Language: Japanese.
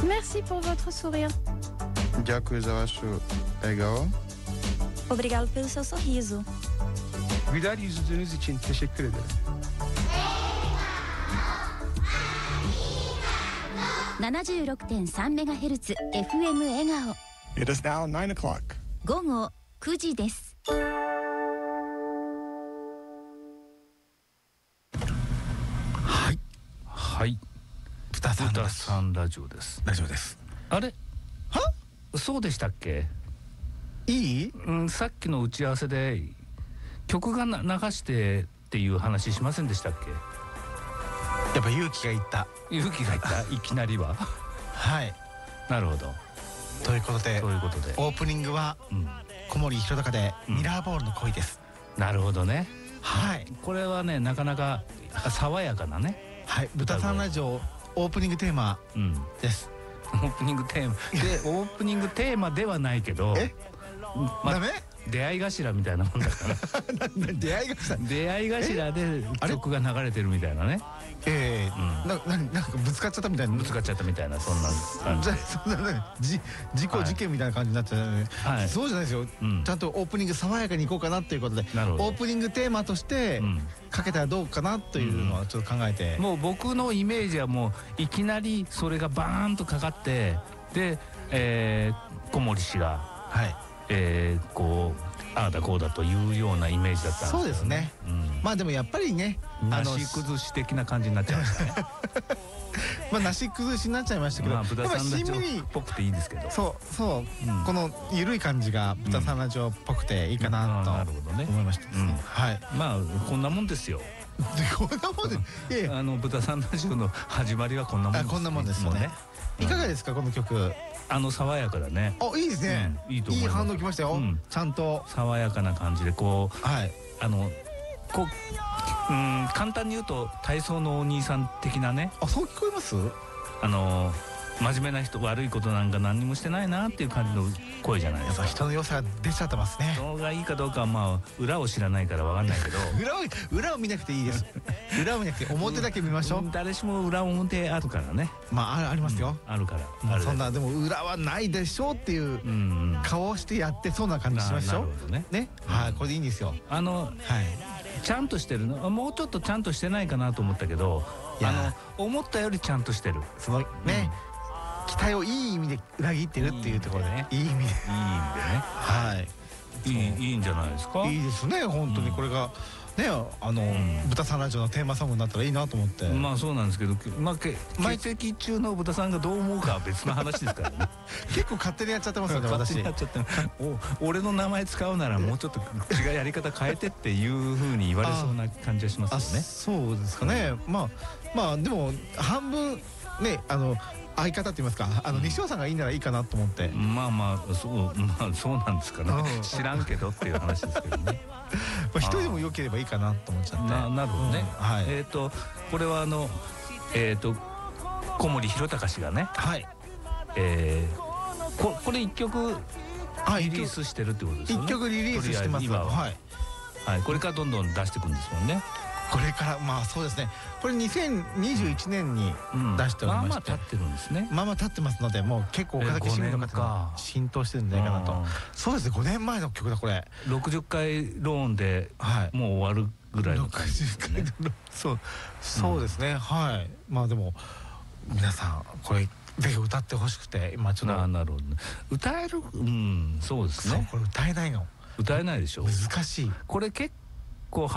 Merci pour votre sourire. Дякую за вашу笑顔. Obrigado pelo seu sorriso. Güler yüzünüz için teşekkür ederim. 76.3MHz FM 笑顔。 It is now 9 o'clock. 午後9時です。 はいはい、 豚さん豚さんラジオです。 大丈夫です。 あれそうでしたっけ？ いい？ さっきの打ち合わせで曲が流してっていう話しませんでしたっけ？ やっぱ勇気がいった。 勇気がいったいきなりははい、 なるほど。 ということでオープニングは小森弘隆でミラーボールの恋です。 なるほどね。 はい、 これはねなかなか爽やかなね。 はい、豚さんラジオオープニングテーマです。 オープニングテーマでオープニングテーマではないけど、 ダメ？ 出会い頭みたいなもんだから出会い頭？ 出会い頭で曲が流れてるみたいなね。 なんかぶつかっちゃったみたいな。 ぶつかっちゃったみたいな、そんな感じ。 そんな事故事件みたいな感じになっちゃうね。そうじゃないですよ。ちゃんとオープニング爽やかにいこうかなということで、オープニングテーマとしてかけたらどうかなというのはちょっと考えて。もう僕のイメージはもういきなりそれがバーンとかかって、で小森氏がこうああだこうだというようなイメージだったんですよね。そうですね。まあでもやっぱりね、なし崩し的な感じになっちゃいましたね。 まあなし崩しになっちゃいましたけど、 豚さんラジオっぽくていいですけど、 そうこの緩い感じが豚さんラジオっぽくていいかなと思いました。はい。 まあこんなもんですよ。 こんなもんで、 豚さんラジオの始まりはこんなもんです。 こんなもんですよね。いかがですかこの曲？ 爽やかだね。 いいですね。いい反応きましたよ。ちゃんと爽やかな感じでこう簡単に言うと体操のお兄さん的なね。 そう聞こえます？ 真面目な人、悪いことなんか何にもしてないなっていう感じの声じゃないですか。 人の良さが出ちゃってますね。 人がいいかどうかはまあ裏を知らないから分かんないけど裏を見なくていいです。裏を見なくて表だけ見ましょう。 誰しも裏表あるからね。 まあありますよ。 あるから。 そんなでも裏はないでしょうっていう顔をしてやってそうな感じしましょうね。はい、これでいいんですよ。 ちゃんとしてるの、もうちょっとちゃんとしてないかなと思ったけど、思ったよりちゃんじしてる。 そのね、期待をいい意味で裏切ってるっていうところでね。いい意味でね。はい。 いいんじゃないですか。 いいですね、本当にこれがね、豚さんラジオのテーマソングになったらいいなと思って。 まあそうなんですけど、毎月中の豚さんがどう思うかは別の話ですからね。 結構勝手にやっちゃってますよね、私。 俺の名前使うならもうちょっと違うやり方変えてっていうふうに言われそうな感じはしますよね。 そうですかね。まあでも半分ね、相方って言いますか、西尾さんがいいならいいかなと思って。 そうなんですかね。知らんけどっていう話ですけどね。 一人でも良ければいいかなと思っちゃって。 なるほどね。これは小森弘隆氏がね、これ一曲リリースしてるってことですよね。 一曲リリースしてます。はい。 これからどんどん出していくんですもんね。 これからまあそうですね。これ2021年に出しておりまして、 まあ経ってるんですね。 まあ経ってますので、もう結構岡崎市民の方が浸透してるんじゃないかなと。そうですね、5年前の曲だこれ。 60回ローンでもう終わるぐらいの感じですね。 そうですね。はい。まあでも皆さんこれぜひ歌ってほしくて、今ちょっと。 なるほど。歌える？そうですね。 これ歌えないの。 歌えないでしょ。 難しい。 これ結構